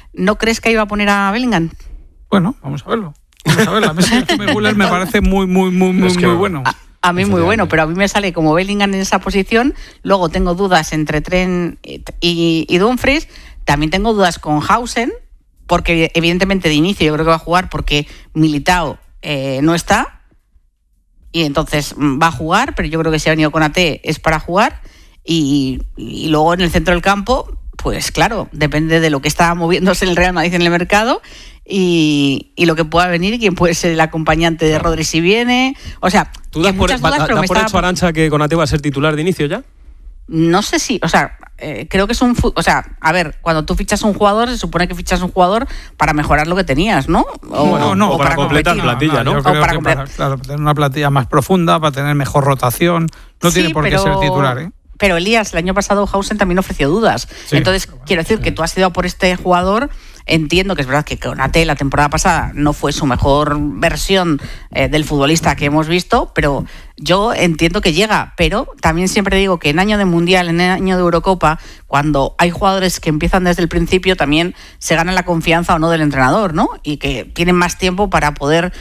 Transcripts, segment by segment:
¿no crees que iba a poner a Bellingham? Bueno, vamos a verlo. A mí Müller me parece muy bueno. A mí muy bueno, pero a mí me sale como Bellingham en esa posición. Luego tengo dudas entre Trent y Dumfries. También tengo dudas con Hausen, porque evidentemente de inicio yo creo que va a jugar porque Militao no está. Y entonces va a jugar, pero yo creo que si ha venido con AT es para jugar. Y luego en el centro del campo, pues claro, depende de lo que está moviéndose el Real Madrid en el mercado y lo que pueda venir y quién puede ser el acompañante de Rodri si viene. O sea, ¿tú das por hecho, Arantxa, que Konaté va a ser titular de inicio ya? No sé si, creo que es a ver, cuando tú fichas un jugador, se supone que fichas un jugador para mejorar lo que tenías, ¿no? O para completar plantilla, ¿no? Para tener una plantilla más profunda, para tener mejor rotación. No tiene por qué ser titular, ¿eh? Pero Elías, el año pasado Hausen también ofreció dudas. Sí, entonces, quiero decir que tú has ido a por este jugador. Entiendo que es verdad que Konaté la temporada pasada no fue su mejor versión del futbolista que hemos visto, pero yo entiendo que llega. Pero también siempre digo que en año de Mundial, en año de Eurocopa, cuando hay jugadores que empiezan desde el principio, también se gana la confianza o no del entrenador, ¿no? Y que tienen más tiempo para poder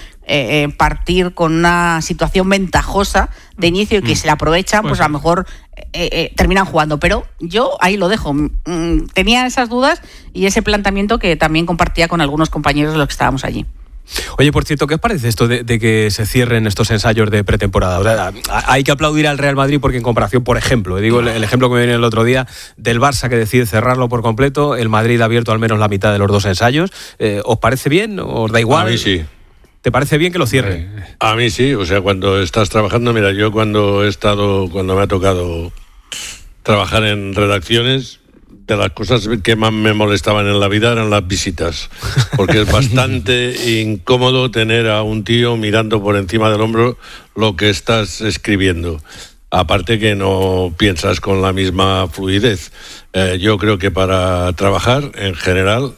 partir con una situación ventajosa de inicio y que se la aprovechan, pues a lo mejor terminan jugando. Pero yo ahí lo dejo. Tenía esas dudas y ese planteamiento que también compartía con algunos compañeros de los que estábamos allí. Oye, por cierto, ¿qué os parece esto de que se cierren estos ensayos de pretemporada? O sea, hay que aplaudir al Real Madrid porque en comparación, por ejemplo, digo el ejemplo que me viene el otro día, del Barça que decide cerrarlo por completo, el Madrid ha abierto al menos la mitad de los 2 ensayos. ¿Os parece bien? ¿Os da igual? A mí sí. ¿Te parece bien que lo cierren? A mí sí, o sea, cuando estás trabajando, mira, yo cuando me ha tocado trabajar en redacciones, de las cosas que más me molestaban en la vida eran las visitas, porque es bastante incómodo tener a un tío mirando por encima del hombro lo que estás escribiendo. Aparte que no piensas con la misma fluidez. Yo creo que para trabajar, en general,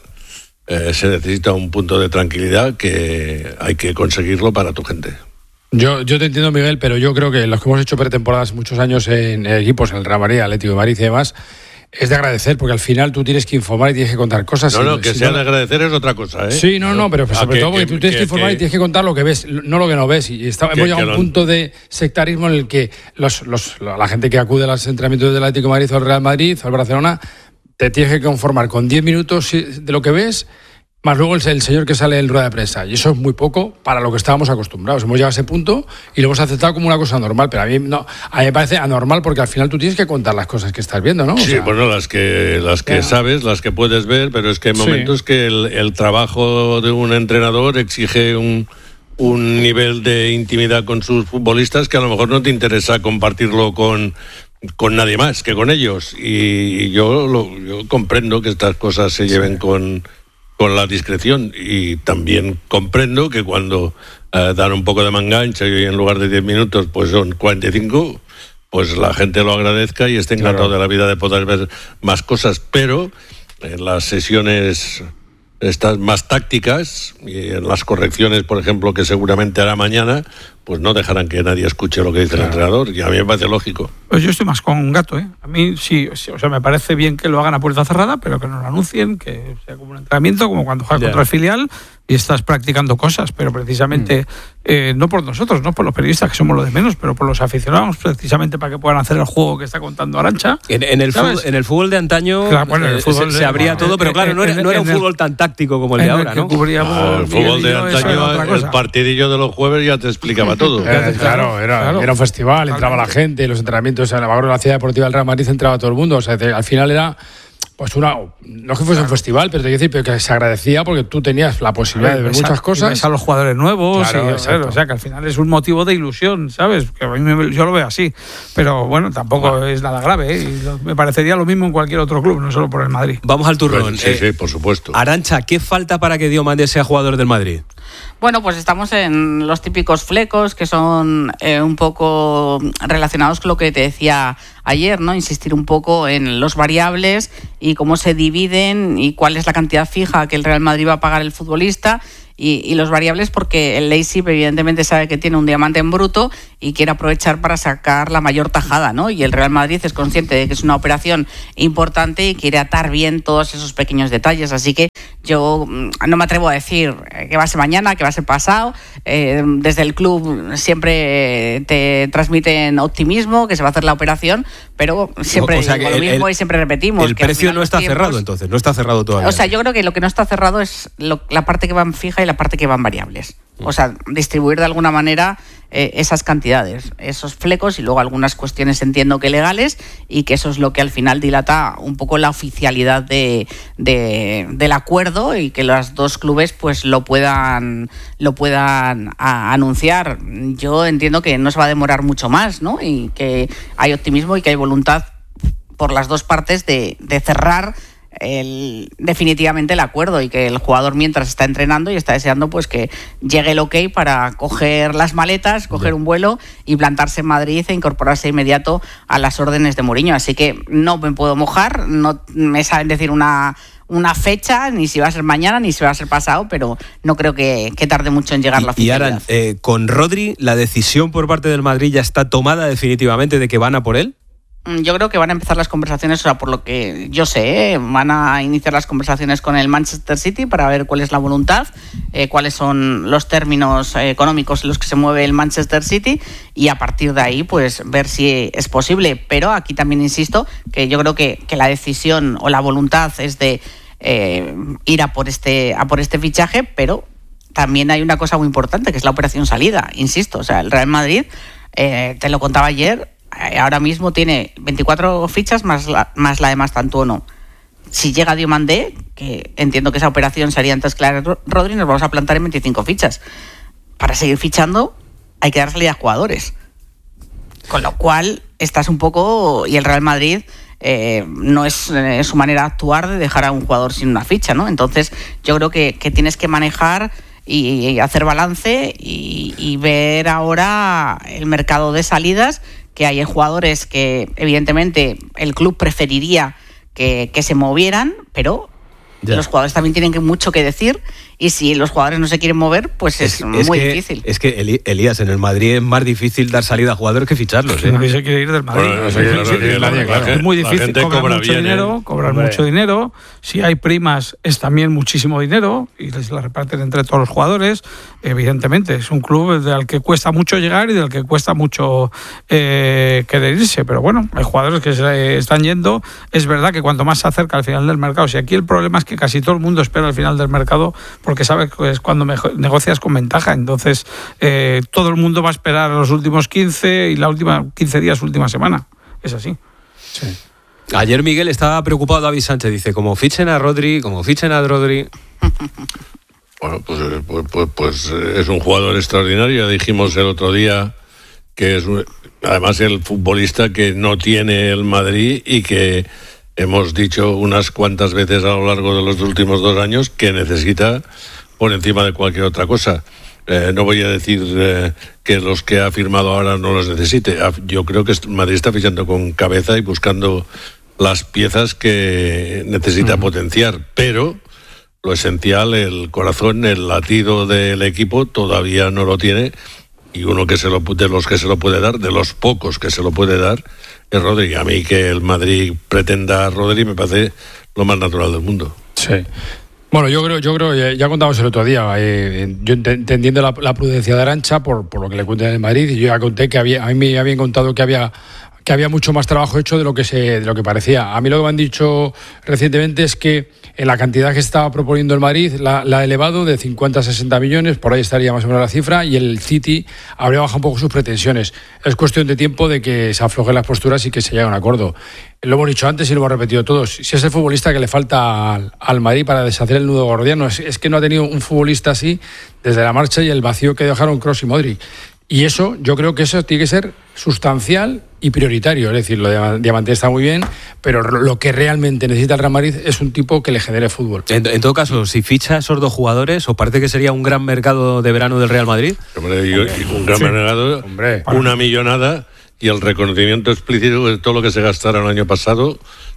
se necesita un punto de tranquilidad que hay que conseguirlo para tu gente. Yo te entiendo, Miguel, pero yo creo que los que hemos hecho pretemporadas muchos años en equipos, en el Real Madrid, Atlético de Madrid y demás, es de agradecer, porque al final tú tienes que informar y tienes que contar cosas. Que sea de agradecer es otra cosa, ¿eh? Sí, pero sobre todo porque tú tienes que informar y tienes que contar lo que ves, no lo que no ves. Y hemos llegado a un punto de sectarismo en el que la gente que acude a los entrenamientos del Atlético de Madrid o del Real Madrid o del Barcelona, te tienes que conformar con 10 minutos de lo que ves, más luego el señor que sale en rueda de prensa. Y eso es muy poco para lo que estábamos acostumbrados. Hemos llegado a ese punto y lo hemos aceptado como una cosa normal. Pero a mí me parece anormal porque al final tú tienes que contar las cosas que estás viendo, ¿no? Sí, bueno, las que sabes, las que puedes ver, pero es que hay momentos que el trabajo de un entrenador exige un nivel de intimidad con sus futbolistas que a lo mejor no te interesa compartirlo con nadie más que con ellos. Y yo comprendo que estas cosas se lleven con la discreción, y también comprendo que cuando dan un poco de mangancha y en lugar de 10 minutos pues son 45, pues la gente lo agradezca y esté encantado de la vida de poder ver más cosas. Pero en las sesiones estas más tácticas y en las correcciones, por ejemplo, que seguramente hará mañana, pues no dejarán que nadie escuche lo que dice el entrenador, y a mí me parece lógico. Pues yo estoy más con un gato, ¿eh? A mí sí, o sea, me parece bien que lo hagan a puerta cerrada, pero que no lo anuncien, que sea como un entrenamiento, como cuando juegas contra el filial y estás practicando cosas, pero precisamente no por nosotros, no por los periodistas, que somos lo de menos, pero por los aficionados, precisamente para que puedan hacer el juego que está contando Arantxa. En el fútbol de antaño, claro, el fútbol se abría todo, pero claro, no era un fútbol tan táctico como el de ahora, ¿no? El fútbol de antaño, el partidillo de los jueves ya te explicaba todo. Claro, era un festival, entraba la gente, los entrenamientos, en la ciudad deportiva del Real Madrid entraba todo el mundo, o sea, al final era pues no es que fuese un festival, pero te quiero decir, pero que se agradecía porque tú tenías la posibilidad de ver muchas cosas. Ves a los jugadores nuevos, o sea, que al final es un motivo de ilusión, ¿sabes? Que a mí yo lo veo así, pero bueno, tampoco es nada grave, ¿eh? Y me parecería lo mismo en cualquier otro club, no solo por el Madrid. Vamos al turrón. Sí, por supuesto. Arantxa, ¿qué falta para que Diomande sea jugador del Madrid? Bueno, pues estamos en los típicos flecos que son un poco relacionados con lo que te decía ayer, ¿no? Insistir un poco en los variables y cómo se dividen y cuál es la cantidad fija que el Real Madrid va a pagar el futbolista y los variables, porque el Leipzig evidentemente sabe que tiene un diamante en bruto y quiere aprovechar para sacar la mayor tajada, ¿no? Y el Real Madrid es consciente de que es una operación importante y quiere atar bien todos esos pequeños detalles. Así que yo no me atrevo a decir que va a ser mañana, que va a ser pasado. Desde el club siempre te transmiten optimismo, que se va a hacer la operación, pero siempre digo lo mismo y siempre repetimos. El precio no está cerrado, entonces, no está cerrado todavía. O sea, yo creo que lo que no está cerrado es la parte que va en fija y la parte que va en variables. O sea, distribuir de alguna manera esas cantidades, esos flecos, y luego algunas cuestiones entiendo que legales, y que eso es lo que al final dilata un poco la oficialidad del acuerdo, y que los dos clubes pues lo puedan anunciar. Yo entiendo que no se va a demorar mucho más, ¿no? Y que hay optimismo y que hay voluntad por las dos partes de cerrar definitivamente el acuerdo, y que el jugador, mientras está entrenando y está deseando pues que llegue el ok para coger las maletas, coger un vuelo y plantarse en Madrid e incorporarse de inmediato a las órdenes de Mourinho. Así que no me puedo mojar, no me saben decir una fecha, ni si va a ser mañana ni si va a ser pasado, pero no creo que tarde mucho en llegar la oficialidad. Y Aran, con Rodri, ¿la decisión por parte del Madrid ya está tomada definitivamente de que van a por él? Yo creo que van a empezar las conversaciones, o sea, por lo que yo sé, van a iniciar las conversaciones con el Manchester City para ver cuál es la voluntad, cuáles son los términos económicos en los que se mueve el Manchester City, y a partir de ahí pues ver si es posible. Pero aquí también insisto que yo creo que la decisión o la voluntad es de ir a por este fichaje, pero también hay una cosa muy importante, que es la operación salida. Insisto, o sea, el Real Madrid, te lo contaba ayer, ahora mismo tiene 24 fichas más la de Mastantuono. Si llega Diomandé, que entiendo que esa operación sería antes que la de Rodri, nos vamos a plantar en 25 fichas. Para seguir fichando hay que dar salida a jugadores. Con lo cual estás un poco... Y el Real Madrid no es su manera de actuar de dejar a un jugador sin una ficha, ¿no? Entonces yo creo que tienes que manejar y hacer balance y ver ahora el mercado de salidas, que hay jugadores que evidentemente el club preferiría que se movieran, pero los jugadores también tienen mucho que decir, y si los jugadores no se quieren mover, pues es muy difícil. Es que, Elías, en el Madrid es más difícil dar salida a jugadores que ficharlos. Nadie se quiere ir del Madrid. Es muy difícil, cobran mucho dinero. Si hay primas, es también muchísimo dinero, y les la reparten entre todos los jugadores. Evidentemente, es un club al que cuesta mucho llegar y del que cuesta mucho querer irse. Pero bueno, hay jugadores que se están yendo. Es verdad que cuanto más se acerca al final del mercado, si aquí el problema es que casi todo el mundo espera al final del mercado, porque sabe que es cuando negocias con ventaja. Entonces todo el mundo va a esperar los últimos 15 y la última 15 días, última semana. Es así. Sí. Ayer Miguel estaba preocupado, David Sánchez, dice, como fichen a Rodri. Bueno, pues es un jugador extraordinario. Ya dijimos el otro día que es además el futbolista que no tiene el Madrid, y que hemos dicho unas cuantas veces a lo largo de los últimos 2 años que necesita por encima de cualquier otra cosa. No voy a decir que los que ha firmado ahora no los necesite. Yo creo que Madrid está fichando con cabeza y buscando las piezas que necesita potenciar, pero lo esencial, el corazón, el latido del equipo todavía no lo tiene, y uno de los que se lo puede dar, de los pocos que se lo puede dar, es Rodri. A mí que el Madrid pretenda a Rodri me parece lo más natural del mundo. Sí. Bueno, yo creo, ya contamos el otro día, yo entendiendo la prudencia de Arantxa por lo que le cuentan en el Madrid, y yo ya conté que a mí me habían contado que había mucho más trabajo hecho de lo que parecía. A mí lo que me han dicho recientemente es que en la cantidad que estaba proponiendo el Madrid la ha elevado de 50 a 60 millones, por ahí estaría más o menos la cifra, y el City habría bajado un poco sus pretensiones. Es cuestión de tiempo de que se aflojen las posturas y que se llegue a un acuerdo. Lo hemos dicho antes y lo hemos repetido todos. Si es el futbolista que le falta al Madrid para deshacer el nudo gordiano, es que no ha tenido un futbolista así desde la marcha y el vacío que dejaron Kroos y Modric. Y eso, yo creo que eso tiene que ser sustancial y prioritario. Es decir, lo de Diamante está muy bien, pero lo que realmente necesita el Real Madrid es un tipo que le genere fútbol. En todo caso, si ficha esos 2 jugadores, ¿os parece que sería un gran mercado de verano del Real Madrid? Hombre, un gran mercado, una millonada, y el reconocimiento explícito de todo lo que se gastaron el año pasado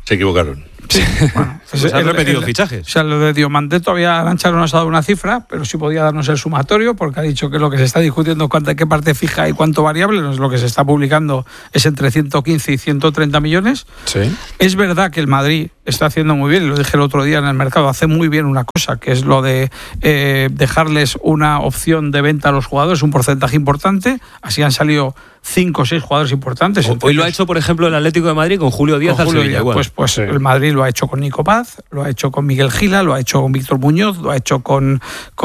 se equivocaron. Sí, bueno, se han repetido fichajes. O sea, lo de Diomandé todavía Arantxa no nos ha dado una cifra, pero sí podía darnos el sumatorio, porque ha dicho que lo que se está discutiendo qué parte fija y cuánto variable, no es lo que se está publicando, es entre 115 y 130 millones. Sí. Es verdad que el Madrid está haciendo muy bien, y lo dije el otro día en el mercado, hace muy bien una cosa, que es lo de dejarles una opción de venta a los jugadores, un porcentaje importante, así han salido 5 o 6 jugadores importantes. Hoy lo ha hecho, por ejemplo, el Atlético de Madrid con Julio Díaz al Sevilla. Pues el Madrid lo ha hecho con Nico Paz, lo ha hecho con Miguel Gila, lo ha hecho con Víctor Muñoz, lo ha hecho con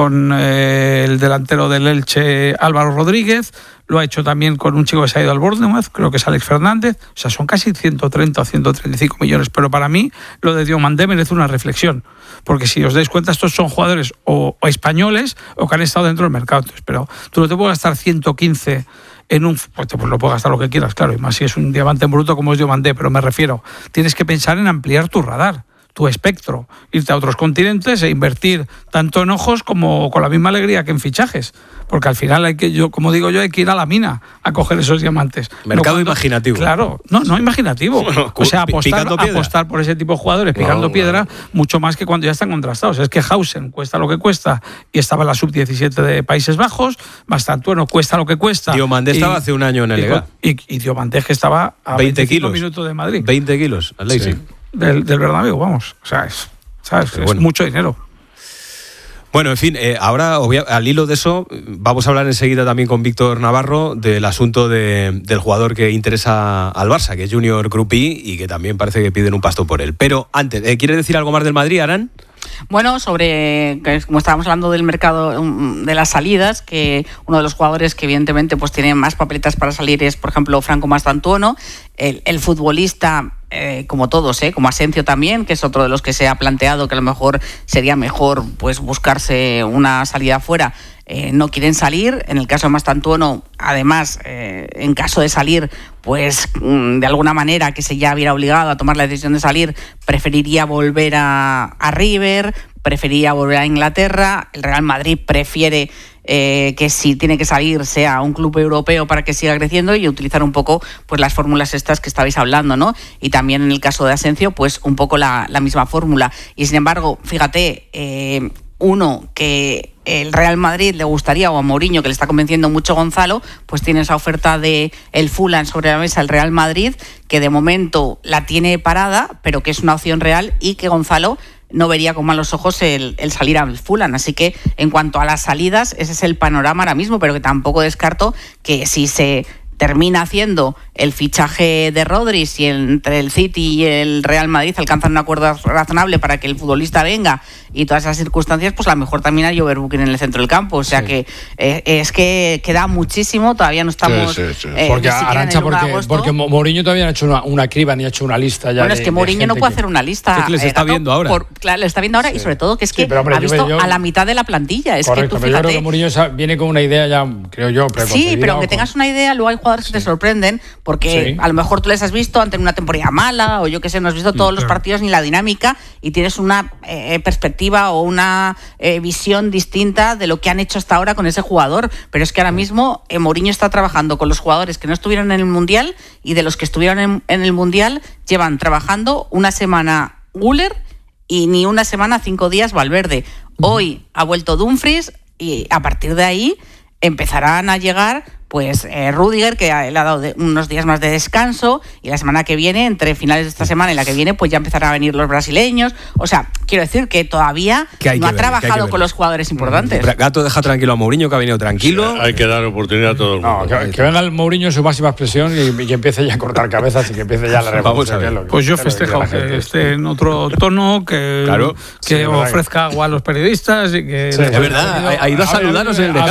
el delantero del Elche, Álvaro Rodríguez, lo ha hecho también con un chico que se ha ido al Bournemouth, creo que es Alex Fernández. O sea, son casi 130 o 135 millones, pero para mí lo de Diomandé merece una reflexión, porque si os dais cuenta, estos son jugadores o españoles o que han estado dentro del mercado. Entonces, pero tú no te puedes gastar 115 en un... Pues lo puedes gastar lo que quieras, claro, y más si es un diamante en bruto como es Diomandé, pero me refiero, tienes que pensar en ampliar tu radar, tu espectro, irte a otros continentes e invertir tanto en ojos como con la misma alegría que en fichajes, porque al final hay que ir a la mina a coger esos diamantes. Mercado imaginativo. Claro, no imaginativo. O sea, apostar por ese tipo de jugadores picando piedra, mucho más que cuando ya están contrastados. Es que Hausen cuesta lo que cuesta y estaba en la sub-17 de Países Bajos, Mastantuono cuesta lo que cuesta. Diomandé estaba hace un año en el Lega. Y Diomandé que estaba a 20 kilos. minutos de Madrid. 20 kilos, al Leipzig. Sí. Del Bernabéu, vamos. O sea, es mucho dinero. Bueno, en fin, ahora al hilo de eso vamos a hablar enseguida también con Víctor Navarro del asunto del jugador que interesa al Barça, que es Junior Krupí, y que también parece que piden un pasto por él. Pero antes, ¿quieres decir algo más del Madrid, Arán? Bueno, como estábamos hablando del mercado de las salidas, que uno de los jugadores que evidentemente pues tiene más papeletas para salir es, por ejemplo, Franco Mastantuono, el futbolista, como todos, como Asencio también, que es otro de los que se ha planteado que a lo mejor sería mejor pues buscarse una salida afuera. No quieren salir. En el caso de Mastantuono, además, en caso de salir, pues de alguna manera que se ya hubiera obligado a tomar la decisión de salir, preferiría volver a River, preferiría volver a Inglaterra. El Real Madrid prefiere que si tiene que salir sea un club europeo para que siga creciendo, y utilizar un poco pues las fórmulas estas que estabais hablando, ¿no? Y también en el caso de Asencio, pues un poco la misma fórmula. Y sin embargo, fíjate, uno que el Real Madrid le gustaría, o a Mourinho, que le está convenciendo mucho Gonzalo, pues tiene esa oferta de el Fulham sobre la mesa, el Real Madrid, que de momento la tiene parada, pero que es una opción real, y que Gonzalo no vería con malos ojos el salir al Fulham. Así que en cuanto a las salidas, ese es el panorama ahora mismo, pero que tampoco descarto que si se termina haciendo el fichaje de Rodri, si entre el City y el Real Madrid alcanzan un acuerdo razonable para que el futbolista venga y todas esas circunstancias, pues a lo mejor también hay overbooking en el centro del campo. O sea que es que queda muchísimo, todavía no estamos... Porque Arantxa, porque Mourinho todavía no ha hecho una criba ni ha hecho una lista ya. Bueno, es que Mourinho no puede hacer una lista. Es que les está viendo ahora. Claro, le está viendo ahora, y sobre todo que es que hombre, ha visto a la mitad de la plantilla. Es correcto, que tú, pero yo creo que Mourinho viene con una idea ya, creo yo, preconcebida. Sí, pero aunque tengas una idea, luego hay jugadores que te sorprenden, porque a lo mejor tú les has visto ante una temporada mala, o yo qué sé, no has visto todos los partidos ni la dinámica, y tienes una perspectiva o una visión distinta de lo que han hecho hasta ahora con ese jugador. Pero es que ahora mismo Mourinho está trabajando con los jugadores que no estuvieron en el Mundial, y de los que estuvieron en el Mundial llevan trabajando una semana Güler y ni una semana, 5 días Valverde. Hoy ha vuelto Dumfries, y a partir de ahí empezarán a llegar pues Rüdiger, que le ha dado unos días más de descanso, y la semana que viene, entre finales de esta semana y la que viene, pues ya empezarán a venir los brasileños. O sea, quiero decir que todavía no ha trabajado con los jugadores importantes. Gato, deja tranquilo a Mourinho, que ha venido tranquilo. Sí, hay que dar oportunidad a todo el mundo. Que venga el Mourinho en su máxima expresión y que empiece ya a cortar cabezas y que empiece ya la revolución. Pues yo festejo que esté en otro tono, que ofrezca agua a los periodistas y que... Sí, es verdad, ha ido a saludarnos en el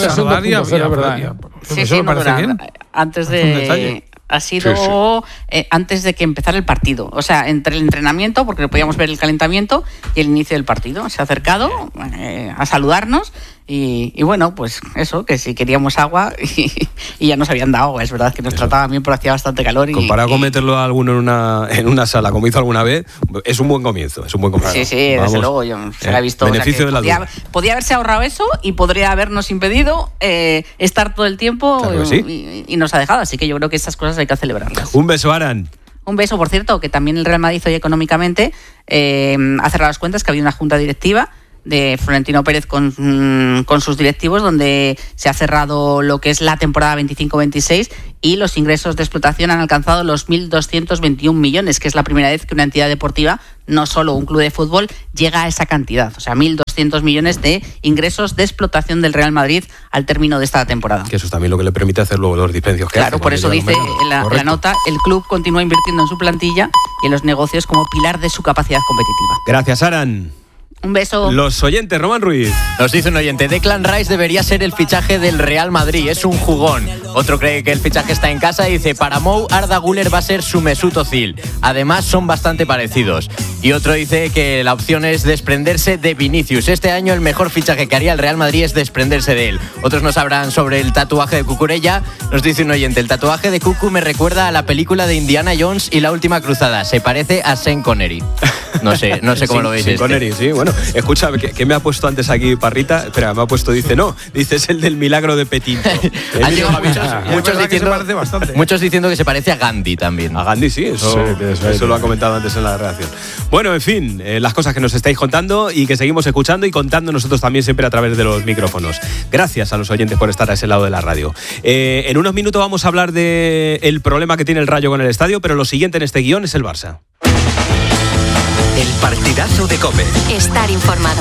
descanso. Sí, antes de... Ha sido antes de que empezara el partido. O sea, entre el entrenamiento, porque podíamos ver el calentamiento, y el inicio del partido. Se ha acercado a saludarnos. Y bueno, pues eso, que si queríamos agua y ya nos habían dado agua. Es verdad que nos trataban bien, pero hacía bastante calor. Comparado con meterlo a alguno en una sala, como hizo alguna vez, es un buen comienzo. Sí, desde luego, yo se la he visto. Beneficio de la duda. Podía haberse ahorrado eso, y podría habernos impedido estar todo el tiempo, y nos ha dejado. Así que yo creo que esas cosas hay que celebrarlas. Un beso, Aran. Un beso, por cierto, que también el Real Madrid hoy económicamente ha cerrado las cuentas, que había una junta directiva de Florentino Pérez con sus directivos, donde se ha cerrado lo que es la temporada 25-26 y los ingresos de explotación han alcanzado los 1.221 millones, que es la primera vez que una entidad deportiva, no solo un club de fútbol, llega a esa cantidad. O sea, 1.200 millones de ingresos de explotación del Real Madrid al término de esta temporada. Que eso es también lo que le permite hacer luego los dispendios que Claro, por eso dice la nota, el club continúa invirtiendo en su plantilla y en los negocios como pilar de su capacidad competitiva. Gracias, Aran. Un beso. Los oyentes, Román Ruiz. Nos dice un oyente, Declan Rice debería ser el fichaje del Real Madrid, es un jugón. Otro cree que el fichaje está en casa y dice, para Mou, Arda Güler va a ser su Mesut Özil. Además, son bastante parecidos. Y otro dice que la opción es desprenderse de Vinicius. Este año el mejor fichaje que haría el Real Madrid es desprenderse de él. Otros nos hablan sobre el tatuaje de Cucurella. Nos dice un oyente, el tatuaje de Cucu me recuerda a la película de Indiana Jones y la última cruzada. Se parece a Sean Connery. No sé cómo lo veis. Sean Connery, sí, bueno. Escucha, ¿qué me ha puesto antes aquí Parrita? Espera, me ha puesto, dice es el del milagro de Petinto. Muchos diciendo que se parece a Gandhi también. A Gandhi, sí, eso lo ha comentado antes en la redacción. Bueno, en fin, las cosas que nos estáis contando y que seguimos escuchando y contando nosotros también siempre a través de los micrófonos. Gracias a los oyentes por estar a ese lado de la radio. En unos minutos vamos a hablar del problema que tiene el Rayo con el estadio, pero lo siguiente en este guión es el Barça. El partidazo de COPE. Estar informado.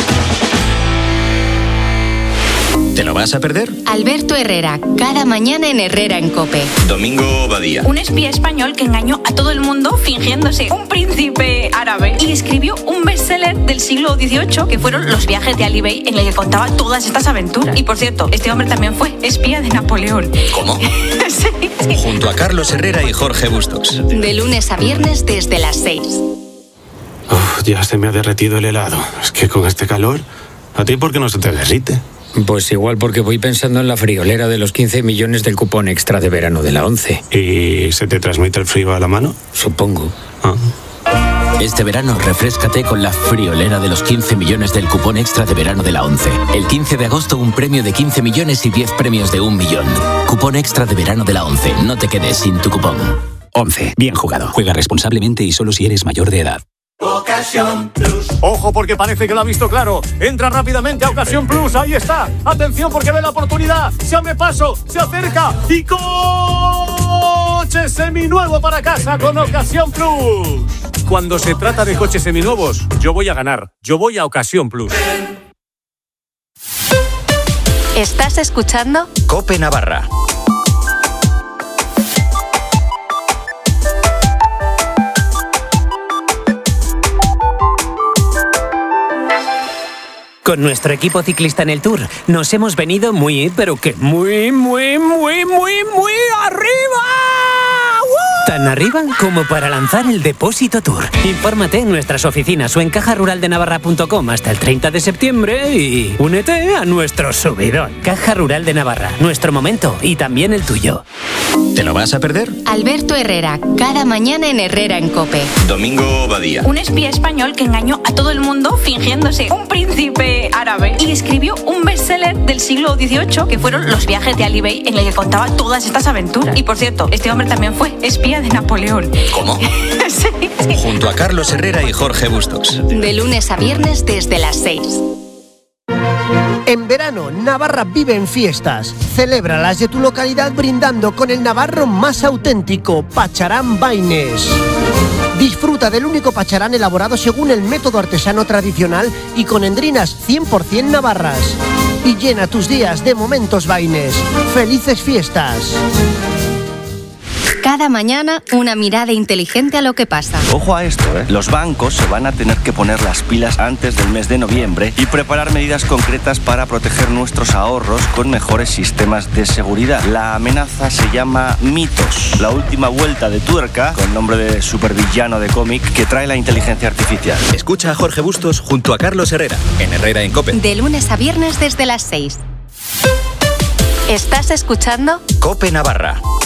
¿Te lo vas a perder? Alberto Herrera, cada mañana en Herrera en COPE. Domingo Badía. Un espía español que engañó a todo el mundo fingiéndose un príncipe árabe y escribió un bestseller del siglo XVIII que fueron Los viajes de Ali Bey, en el que contaba todas estas aventuras. Y por cierto, este hombre también fue espía de Napoleón. ¿Cómo? Sí. Junto a Carlos Herrera y Jorge Bustos. De lunes a viernes desde las 6. Ya se me ha derretido el helado. Es que con este calor, ¿a ti por qué no se te derrite? Pues igual porque voy pensando en la friolera de los 15 millones del cupón extra de verano de la 11. ¿Y se te transmite el frío a la mano? Supongo. Este verano refréscate con la friolera de los 15 millones del cupón extra de verano de la 11. El 15 de agosto un premio de 15 millones y 10 premios de 1 millón. Cupón extra de verano de la 11. No te quedes sin tu cupón. 11. Bien jugado. Juega responsablemente y solo si eres mayor de edad. Ocasión Plus. Ojo porque parece que lo ha visto claro. Entra rápidamente a Ocasión Plus. Ahí está. Atención porque ve la oportunidad. Se abre paso. Se acerca. Y coche seminuevo para casa con Ocasión Plus. Cuando se trata de coches seminuevos, yo voy a ganar. Yo voy a Ocasión Plus. ¿Estás escuchando? COPE Navarra. Con nuestro equipo ciclista en el Tour nos hemos venido muy, pero que muy arriba. Tan arriba como para lanzar el Depósito Tour. Infórmate en nuestras oficinas o en cajaruraldenavarra.com hasta el 30 de septiembre y únete a nuestro subidón. Caja Rural de Navarra, nuestro momento y también el tuyo. ¿Te lo vas a perder? Alberto Herrera, cada mañana en Herrera en COPE. Domingo Badía. Un espía español que engañó a todo el mundo fingiéndose un príncipe árabe y escribió un bestseller del siglo XVIII que fueron Los viajes de Ali Bey, en el que contaba todas estas aventuras. Y por cierto, este hombre también fue espía de Napoleón. ¿Cómo? Sí. Junto a Carlos Herrera y Jorge Bustos. De lunes a viernes desde las 6. En verano, Navarra vive en fiestas. Celébralas de tu localidad brindando con el navarro más auténtico, Pacharán Baines. Disfruta del único pacharán elaborado según el método artesano tradicional y con endrinas 100% navarras. Y llena tus días de momentos Baines. ¡Felices fiestas! Cada mañana, una mirada inteligente a lo que pasa. Ojo a esto, Los bancos se van a tener que poner las pilas antes del mes de noviembre y preparar medidas concretas para proteger nuestros ahorros con mejores sistemas de seguridad. La amenaza se llama Mitos, la última vuelta de tuerca, con nombre de supervillano de cómic, que trae la inteligencia artificial. Escucha a Jorge Bustos junto a Carlos Herrera, en Herrera en COPE. De lunes a viernes desde las 6. ¿Estás escuchando? COPE Navarra.